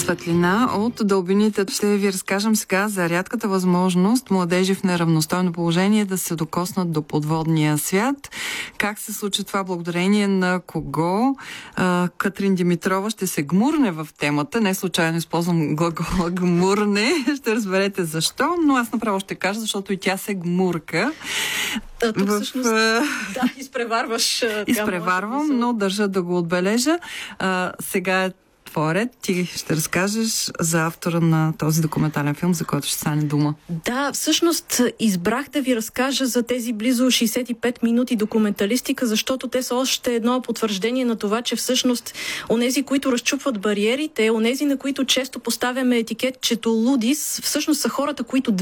светлина от дълбините. Ще ви разкажем сега за рядката възможност младежи в неравностойно положение да се докоснат до подводния свят. Как се случи това, благодарение на кого? Катрин Димитрова ще се гмурне в темата. Не случайно използвам глагола гмурне. Ще разберете защо, но аз направо ще кажа, защото и тя се гмурка. Тук всъщност изпреварваш. Изпреварвам, но държа да го отбележа. Сега е твой ред. Ти ще разкажеш за автора на този документален филм, за който ще стане дума. Да, всъщност избрах да ви разкажа за тези близо 65 минути документалистика, защото те са още едно потвърждение на това, че всъщност онези, които разчупват бариерите, онези, на които често поставяме етикетчето лудис, всъщност са хората, които